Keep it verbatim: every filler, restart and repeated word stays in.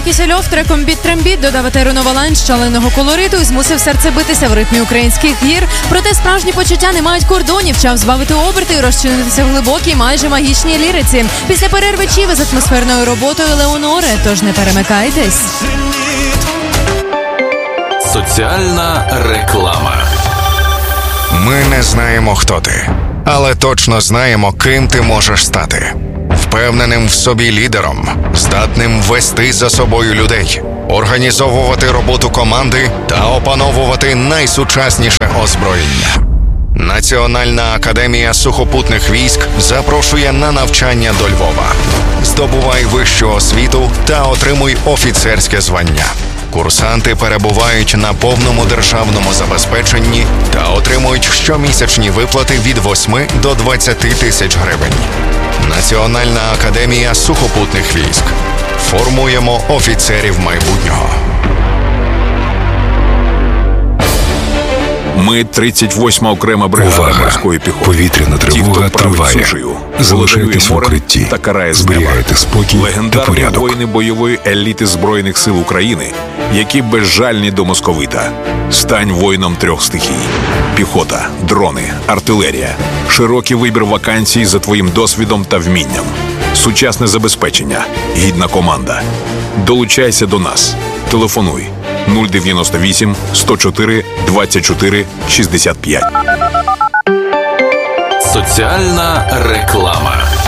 Кісельов треком «Біт-трембіт» додав етеру новоланч шаленого колориту і змусив серце битися в ритмі українських гір. Проте справжні почуття не мають кордонів. Час збавити оберти і розчинитися в глибокій, майже магічній ліриці. Після перерви Чіви з атмосферною роботою Леоноре, тож не перемикайтесь. Соціальна реклама. Ми не знаємо, хто ти, але точно знаємо, ким ти можеш стати. Впевненим в собі лідером, здатним вести за собою людей, організовувати роботу команди та опановувати найсучасніше озброєння. Національна академія сухопутних військ запрошує на навчання до Львова. Здобувай вищу освіту та отримуй офіцерське звання. Курсанти перебувають на повному державному забезпеченні та отримують щомісячні виплати від восьми до двадцяти тисяч гривень. Національна академія сухопутних військ. Формуємо офіцерів майбутнього. Ми тридцять восьма окрема бригада Увага! морської піхоти. Повітряна тривога триває. Залишайтесь в укритті, зберігайте спокій та легендарні порядок. воїни бойової еліти Збройних сил України, які безжальні до московита. Стань воїном трьох стихій. Піхота, дрони, артилерія. Широкий вибір вакансій за твоїм досвідом та вмінням. Сучасне забезпечення. Гідна команда. Долучайся до нас. Телефонуй нуль дев'яносто вісім сто чотири двадцять чотири шістдесят п'ять. Соціальна реклама.